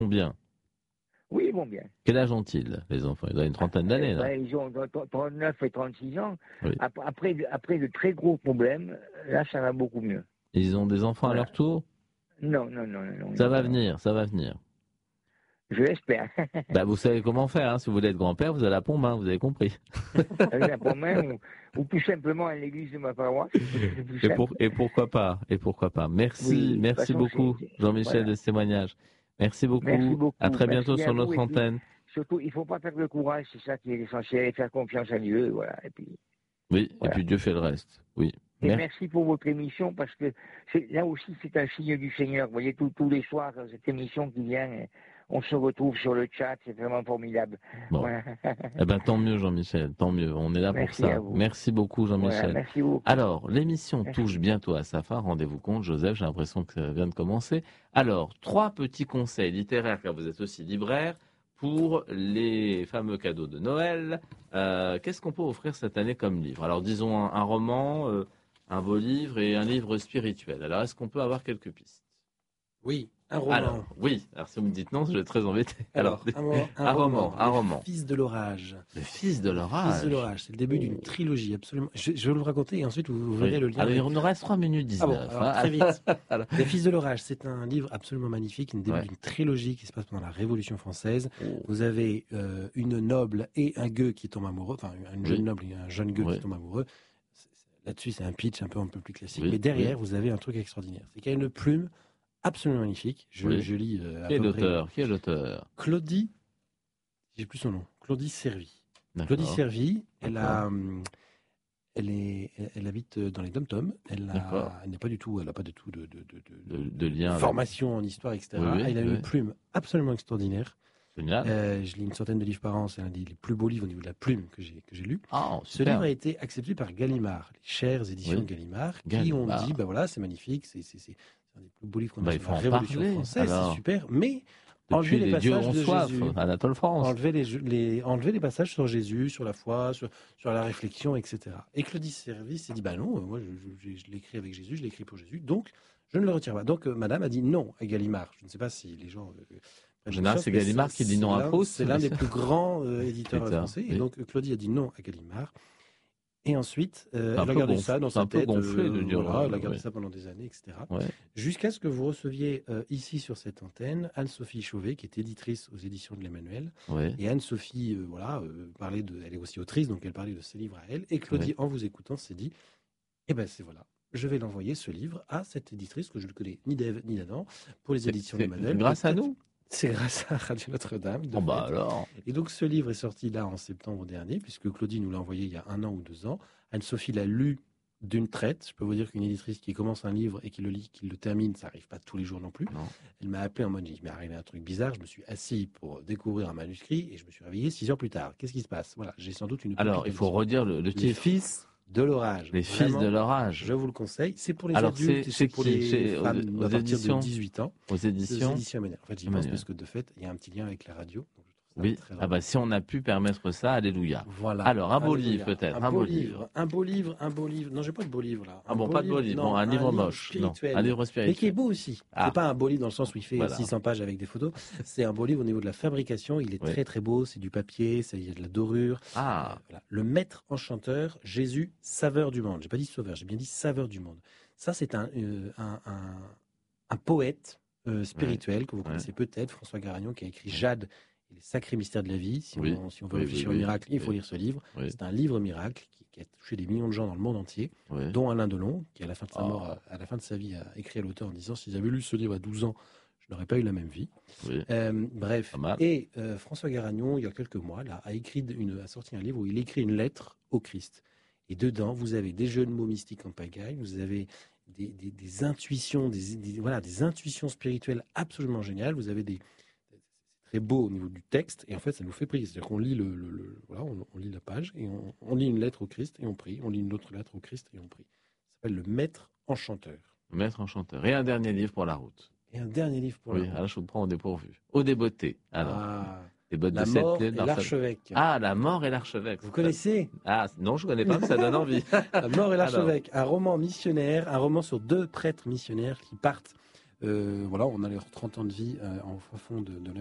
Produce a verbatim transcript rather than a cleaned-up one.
bien. Oui, ils vont bien. Quel âge ont-ils, les enfants? Ils ont une trentaine d'années, là. Ben, ils ont trente-neuf et trente-six ans. Oui. Après, après de très gros problèmes, là, ça va beaucoup mieux. Ils ont des enfants Voilà. à leur tour? Non, non, non. non ça non, va non. venir, ça va venir. Je l'espère. Bah, vous savez comment faire, hein. Si vous voulez être grand-père, vous avez la pompe, hein, vous avez compris. La ou, ou tout simplement à l'église de ma paroisse. Et, pour, et pourquoi pas, et pourquoi pas. Merci, Oui, merci façon, beaucoup, c'est, c'est, Jean-Michel, voilà. de ce témoignage. Merci beaucoup. Merci beaucoup. À très Merci bientôt sur vous, notre et puis, antenne. surtout, il ne faut pas perdre le courage, c'est ça qui est essentiel, et faire confiance à Dieu, voilà. Et puis, oui, voilà. et puis Dieu fait le reste. Oui. Et merci. merci pour votre émission, parce que c'est, là aussi, c'est un signe du Seigneur. Vous voyez, tous les soirs, cette émission qui vient, on se retrouve sur le chat, c'est vraiment formidable. Bon. Voilà. Eh ben, tant mieux, Jean-Michel, tant mieux. On est là merci pour ça. à vous. Merci beaucoup, Jean-Michel. Voilà, merci beaucoup. Alors, l'émission merci. touche bientôt à sa fin. Rendez-vous compte, Joseph, j'ai l'impression que ça vient de commencer. Alors, trois petits conseils littéraires, car vous êtes aussi libraire, pour les fameux cadeaux de Noël. Euh, qu'est-ce qu'on peut offrir cette année comme livre? Alors, disons un, un roman, euh, un beau livre et un livre spirituel. Alors, est-ce qu'on peut avoir quelques pistes? Oui, un roman. Alors, oui. Alors, si vous me dites non, je vais être très embêté. Alors, Alors un, un, un roman, roman, un Le roman. Fils de l'orage. Le Fils de l'orage. Le Fils de l'orage, c'est le début d'une trilogie, absolument. Je, je vais vous le raconter et ensuite vous, vous verrez oui. le lien. Alors, avec... il nous reste trois minutes dix-neuf. Ah bon, alors, hein. très vite. Le Fils de l'orage, c'est un livre absolument magnifique, une début Ouais. d'une trilogie qui se passe pendant la Révolution française. Oh. Vous avez euh, une noble et un gueux qui tombent amoureux, enfin une jeune Oui. noble et un jeune gueux Oui. qui tombent amoureux. Là-dessus, c'est un pitch un peu, un peu plus classique. Oui. Mais derrière, Oui. vous avez un truc extraordinaire. C'est qu'il y a une plume absolument magnifique. Je, Oui. je lis euh, à Qui est peu l'auteur près... Qui est l'auteur Claudie, j'ai plus son nom, Claudie Servi. D'accord. Claudie Servi, elle D'accord. a, hum, elle est, elle, elle habite dans les Dom-Tom. Elle D'accord. a, elle n'est pas du tout, elle n'a pas du tout de, de, de, De, de lien avec- formation en histoire, et cetera. Oui, oui, elle a oui. une plume absolument extraordinaire. Génial. Euh, je lis une centaine de livres par an. C'est un des plus beaux livres au niveau de la plume que j'ai que j'ai lu. Ah, Ce super. livre a été accepté par Gallimard, les chères éditions Oui. de Gallimard, qui Gallimard. ont dit, bah voilà, c'est magnifique, c'est c'est c'est c'est un des plus beaux livres qu'on a Bah, il sur faut la en Révolution parler, française, alors. c'est super, mais enlever Depuis les les dieux passages ont de soif, Jésus. Anatole France. Enlever les, les, enlever les passages sur Jésus, sur la foi, sur, sur la réflexion, et cetera. Et Claudie Servi s'est dit, bah non, euh, moi je, je, je l'écris avec Jésus, je l'écris pour Jésus, donc je ne le retire pas. Donc euh, madame a dit non à Gallimard. Je ne sais pas si les gens... Euh, En général, c'est Gallimard qui dit non à Proust. C'est l'un des plus grands euh, éditeurs Éditeur, français. oui. Et donc Claudie a dit non à Gallimard. Et ensuite, euh, C'est un elle a peu gardé gonflé, ça dans c'est sa un peu tête. gonflé de euh, dire, voilà, elle a euh, gardé ouais. ça pendant des années, et cetera. Ouais. Jusqu'à ce que vous receviez euh, ici sur cette antenne Anne-Sophie Chauvet, qui est éditrice aux éditions de l'Emmanuel. Ouais. Et Anne-Sophie, euh, voilà, euh, parlait de, elle est aussi autrice, donc elle parlait de ses livres à elle. Et Claudie, Ouais. en vous écoutant, s'est dit, eh ben c'est voilà, je vais l'envoyer ce livre à cette éditrice que je ne connais ni d'Ève ni d'Adam pour les C'est- éditions c'est de l'Emmanuel. grâce à Peut-être- nous. C'est grâce à Radio Notre-Dame. de Oh bah fait. alors. Et donc ce livre est sorti là en septembre dernier, puisque Claudie nous l'a envoyé il y a un an ou deux ans. Anne-Sophie l'a lu d'une traite. Je peux vous dire qu'une éditrice qui commence un livre et qui le lit, qui le termine, ça n'arrive pas tous les jours non plus. Non. Elle m'a appelé en mode, il m'est arrivé un truc bizarre, je me suis assis pour découvrir un manuscrit et je me suis réveillé six heures plus tard. Qu'est-ce qui se passe? Voilà, j'ai sans doute une... Alors, pépite il faut à redire le, le Les titre. fils de l'orage. Les fils Vraiment, de l'orage. Je vous le conseille. C'est pour les Alors, adultes c'est- et c'est c'est pour qui? les Chez- aux- femmes aux à partir éditions de dix-huit ans. Aux C'est aux éditions. éditions Emmanuel. En fait, j'y pense Emmanuel. parce que de fait, il y a un petit lien avec la radio. Donc je trouve ça Oui. très Ah bah si on a pu permettre ça, alléluia. Voilà. Alors, un beau Alléluia. livre peut-être. Un, beau livre. Un beau livre, un beau livre. Non, j'ai pas de beau livre là. Ah Un bon, pas de beau livre. non, Bon, un livre moche. Non, spirituel. un livre Mais qui est spirituel. beau aussi. Ah. C'est pas un beau livre dans le sens où il fait Voilà. six cents pages avec des photos. C'est un beau livre au niveau de la fabrication. Il est Oui. très très beau. C'est du papier, ça, il y a de la dorure. Ah. Euh, voilà. Le maître enchanteur, Jésus, saveur du monde. J'ai pas dit sauveur, j'ai bien dit saveur du monde. Ça, c'est un, euh, un, un, un poète euh, spirituel que vous connaissez peut-être, François Garagnon, qui a écrit Jade et les sacrés mystères de la vie. Si, Oui. on, si on veut Oui, réfléchir oui, au oui. miracle, il faut Oui. lire ce livre. Oui. C'est un livre miracle qui, qui a touché des millions de gens dans le monde entier, Oui. dont Alain Delon, qui à la fin de sa Oh. mort, a- à la fin de sa vie, a écrit à l'auteur en disant si j'avais lu ce livre à douze ans, je n'aurais pas eu la même vie. Oui. Euh, bref. Pas mal. Et euh, François Garagnon, il y a quelques mois, là, a écrit une, a sorti un livre où il écrit une lettre au Christ. Et dedans, vous avez des jeux de mots mystiques en pagaille, vous avez des, des, des intuitions, des, des- voilà, des intuitions spirituelles absolument géniales. Vous avez des, c'est très beau au niveau du texte, et en fait, ça nous fait prier. C'est-à-dire qu'on lit le, le- le- voilà, on, on lit la page et on, on lit une lettre au Christ et on prie. On lit une autre lettre au Christ et on prie. Ça s'appelle le Maître Enchanteur. Maître enchanteur. Et un dernier livre pour la route. Et un dernier livre pour Oui, la route. alors je vous prends au dépourvu. Au débeauté. Alors, Ah, les bottes la de sept mort pieds. et dans- l'archevêque. Ah, la mort et l'archevêque. Vous connaissez Ah, non, je ne connais pas, mais ça donne envie. La mort et l'archevêque, un roman missionnaire, un roman sur deux prêtres missionnaires qui partent Euh, voilà, on a leurs trente ans de vie euh, en fond de, de